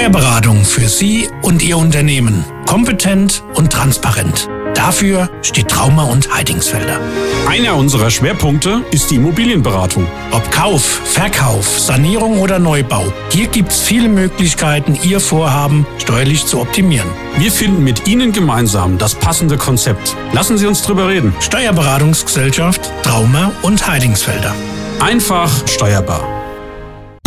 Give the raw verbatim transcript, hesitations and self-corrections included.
Steuerberatung für Sie und Ihr Unternehmen. Kompetent und transparent. Dafür steht Trauma und Heidingsfelder. Einer unserer Schwerpunkte ist die Immobilienberatung. Ob Kauf, Verkauf, Sanierung oder Neubau, hier gibt's viele Möglichkeiten, Ihr Vorhaben steuerlich zu optimieren. Wir finden mit Ihnen gemeinsam das passende Konzept. Lassen Sie uns drüber reden. Steuerberatungsgesellschaft Trauma und Heidingsfelder. Einfach steuerbar.